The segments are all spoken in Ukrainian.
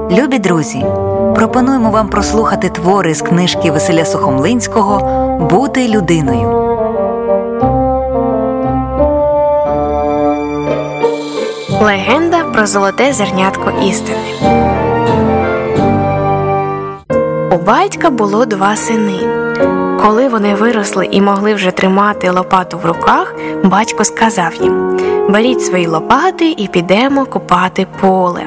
Любі друзі, пропонуємо вам прослухати твори з книжки Василя Сухомлинського «Бути людиною». Легенда про золоте зернятко істини. У батька було 2 сини. Коли вони виросли і могли вже тримати лопату в руках, батько сказав їм: «Беріть свої лопати і підемо копати поле».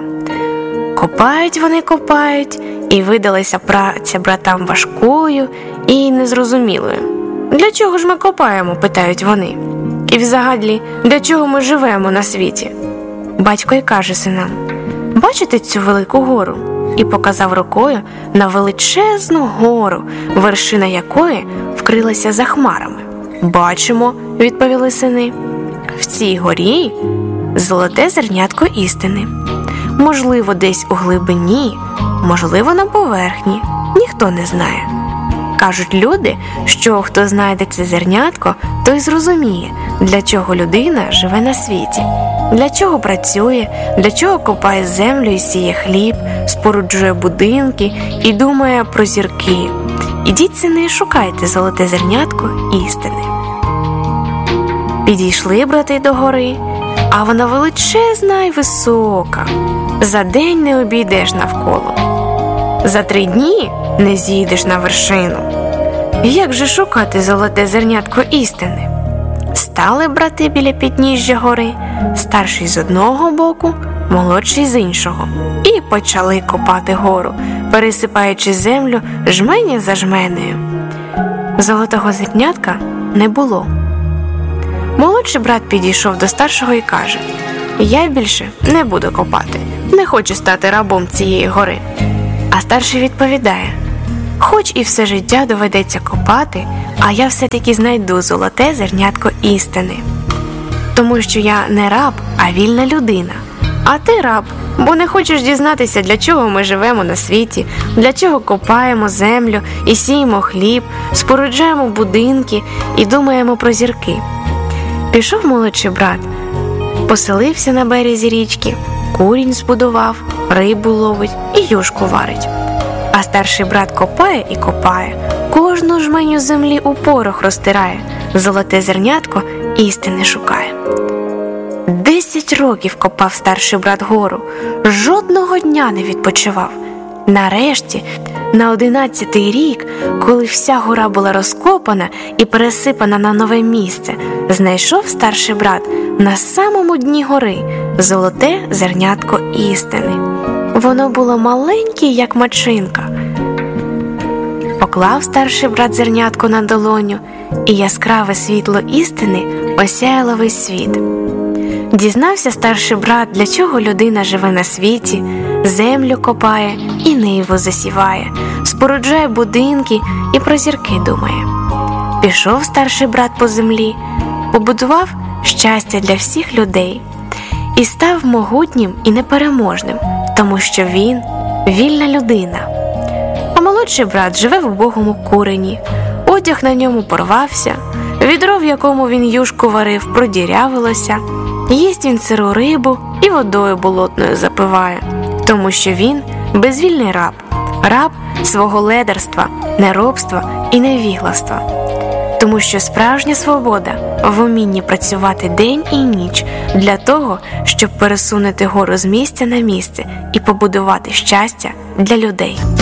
Копають, і видалася праця братам важкою і незрозумілою. «Для чого ж ми копаємо?» – питають вони. «І взагалі, для чого ми живемо на світі?» Батько й каже синам: «Бачите цю велику гору?» І показав рукою на величезну гору, вершина якої вкрилася за хмарами. «Бачимо», – відповіли сини. «В цій горі золоте зернятко істини. Можливо, десь у глибині, можливо, на поверхні, ніхто не знає». Кажуть люди, що хто знайде це зернятко, той зрозуміє, для чого людина живе на світі, для чого працює, для чого копає землю і сіє хліб, споруджує будинки і думає про зірки. Ідіть, сини, шукайте золоте зернятко істини. Підійшли брати до гори, а вона величезна і висока. За день не обійдеш навколо. За 3 дні не зійдеш на вершину. Як же шукати золоте зернятко істини? Стали брати біля підніжжя гори, старший з одного боку, молодший з іншого, і почали копати гору, пересипаючи землю жменя за жменею. Золотого зернятка не було. Молодший брат підійшов до старшого і каже: «Я більше не буду копати, не хочу стати рабом цієї гори». А старший відповідає: «Хоч і все життя доведеться копати, а я все-таки знайду золоте зернятко істини. Тому що я не раб, а вільна людина. А ти раб, бо не хочеш дізнатися, для чого ми живемо на світі, для чого копаємо землю і сіємо хліб, споруджуємо будинки і думаємо про зірки». Пішов молодший брат, поселився на березі річки, курінь збудував, рибу ловить і юшку варить. А старший брат копає і копає, кожну жменю землі у порох розтирає, золоте зернятко істини шукає. 10 років копав старший брат гору, жодного дня не відпочивав. Нарешті, на 11-й рік, коли вся гора була розкопана і пересипана на нове місце, знайшов старший брат на самому дні гори золоте зернятко істини. Воно було маленьке, як мачинка. Поклав старший брат зернятко на долоню, і яскраве світло істини осяяло весь світ. Дізнався старший брат, для чого людина живе на світі, землю копає і ниву засіває, споруджує будинки і про зірки думає. Пішов старший брат по землі, побудував щастя для всіх людей і став могутнім і непереможним, тому що він вільна людина. А молодший брат живе в убогому курені, одяг на ньому порвався, відро, в якому він юшку варив, продірявилося, їсть він сиру рибу і водою болотною запиває, тому що він безвільний раб, раб свого ледарства, неробства і невігластва. Тому що справжня свобода в умінні працювати день і ніч для того, щоб пересунути гору з місця на місце і побудувати щастя для людей.